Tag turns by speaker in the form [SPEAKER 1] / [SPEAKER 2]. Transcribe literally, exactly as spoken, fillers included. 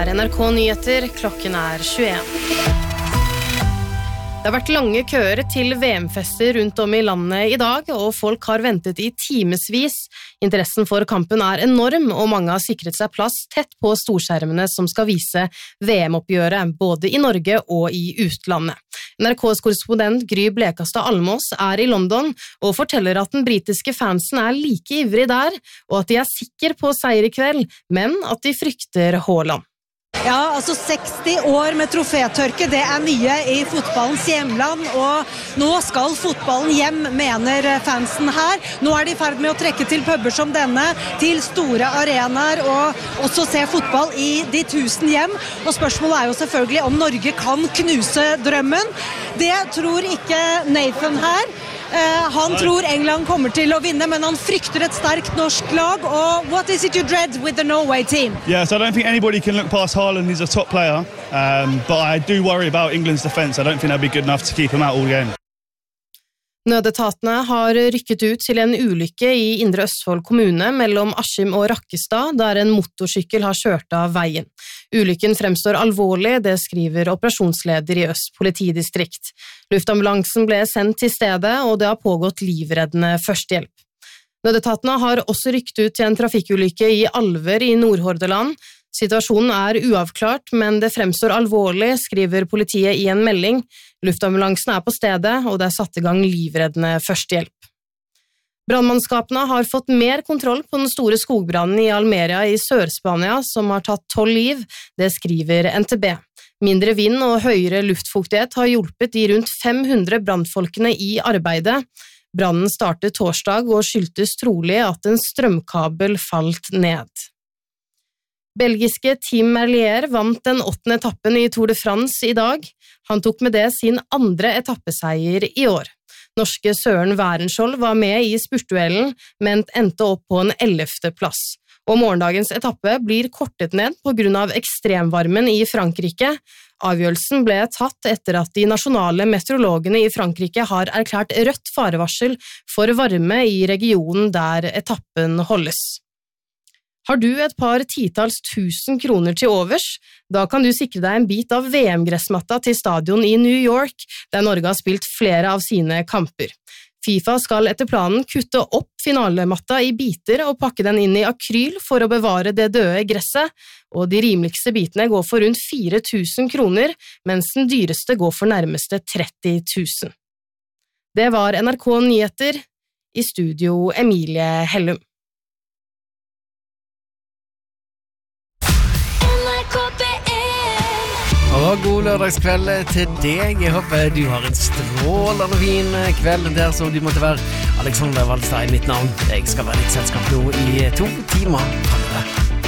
[SPEAKER 1] N R K Nyheter, klokken er tjueen. Det har vært lange køer til V M-fester rundt om i landet i dag, og folk har ventet i timesvis. Interessen for kampen er enorm, og mange har sikret seg plass tett på storskjermene som skal vise V M-oppgjøret, både i Norge og i utlandet. N R K's korrespondent Gry Blekastad Almås er i London og forteller at den britiske fansen er like ivrig der, og at de er sikre på seier i kveld, men at de frykter Haaland.
[SPEAKER 2] Ja, altså seksti år med trofétørke, det er mye i fotballens hjemland, og nå skal fotballen hjem, mener fansen her. Nå er de i ferd med å trekke til puber som denne, til store arenaer, og også se fotball i de tusen hjem. Og spørsmålet er jo selvfølgelig om Norge kan knuse drømmen. Det tror ikke Nathan her. Uh, han tror England kommer til å vinne, men han frykter et sterkt norsk lag. Og what is it you dread with the Norway team?
[SPEAKER 3] Yes, I don't think anybody can look past Haaland. He's a top player, um, but I do worry about England's defence. I don't think they'll be good enough to keep him out all game.
[SPEAKER 1] Nødetatene har rykket ut til en ulykke i Indre Østfold kommune mellom Askim og Rakkestad, der en motorsykkel har kjørt av veien. Ulykken fremstår alvorlig, det skriver operasjonsleder i Øst politidistrikt. Luftambulansen ble sendt til stedet, og det har pågått livreddende førstehjelp. Nødetatene har også rykket ut til en trafikkulykke i Alver i Nordhordaland. Situasjonen er uavklart, men det fremstår alvorlig, skriver politiet i en melding. Luftambulansen er på stedet, og det er satt i gang livreddende førstehjelp. Brannmannskapene har fått mer kontroll på den store skogbrannen i Almeria i Sør-Spania, som har tatt tolv liv, det skriver N T B. Mindre vind og høyere luftfuktighet har hjulpet de rundt fem hundre brannfolkene i arbeidet. Brannen startet torsdag og skyldtes trolig at en strømkabel falt ned. Belgiske Tim Merlier vant den åttende etappen i Tour de France i dag. Han tok med det sin andre etappeseier i år. Norske Søren Værenskjold var med i spurtduellen, men endte opp på en ellevte plass. Og morgendagens etappe blir kortet ned på grunn av ekstremvarmen i Frankrike. Avgjørelsen ble tatt etter at de nasjonale meteorologene i Frankrike har erklært rødt farevarsel for varme i regionen der etappen holdes. Har du et par titals tusen kroner til overs? Da kan du sikre deg en bit av V M-gressmatta til stadion i New York, der Norge har spilt flere av sine kamper. FIFA skal etter planen kutte opp finalematta i biter og pakke den inn i akryl for å bevare det døde gresset, og de rimeligste bitene går for rundt fire tusen kroner, mens den dyreste går for nærmeste tretti tusen. Det var N R K Nyheter, i studio Emilie Hellum.
[SPEAKER 4] Og god lørdagskveld til deg. Jeg håper du har en strålende fin kveld der som du måtte være. Alexander Valstad i mitt navn. Jeg skal være litt selskap nå i to timer fremover.